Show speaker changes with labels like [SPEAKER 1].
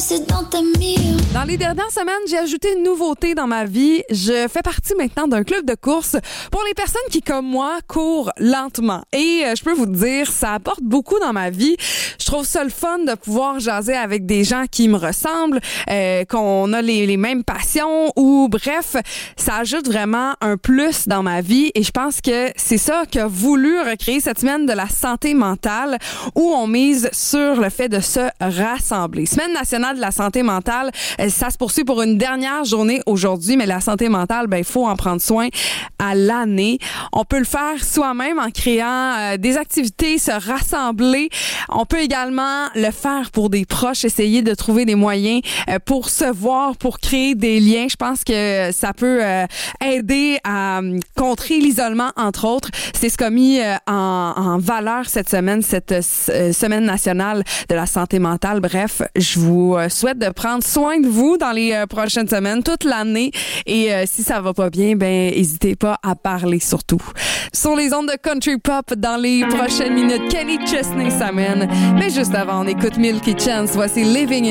[SPEAKER 1] Dans les dernières semaines, j'ai ajouté une nouveauté dans ma vie. Je fais partie maintenant d'un club de course pour les personnes qui, comme moi, courent lentement. Et je peux vous dire, ça apporte beaucoup dans ma vie. Je trouve ça le fun de pouvoir jaser avec des gens qui me ressemblent, qu'on a les mêmes passions ou bref, ça ajoute vraiment un plus dans ma vie et je pense que c'est ça qu'a voulu recréer cette semaine de la santé mentale où on mise sur le fait de se rassembler. Semaine nationale de la santé mentale, ça se poursuit pour une dernière journée aujourd'hui, mais la santé mentale, il faut en prendre soin à l'année. On peut le faire soi-même en créant des activités, se rassembler. On peut également le faire pour des proches, essayer de trouver des moyens pour se voir, pour créer des liens. Je pense que ça peut aider à contrer l'isolement, entre autres. C'est ce qu'a mis en valeur cette semaine, cette semaine nationale de la santé mentale. Bref, je vous souhaite de prendre soin de vous dans les prochaines semaines, toute l'année. Et si ça va pas bien, n'hésitez pas à parler surtout. Sur les ondes de Country Pop, dans les prochaines minutes, Kenny Chesney s'amène. Mais juste avant, on écoute Milky Chance. Voici Living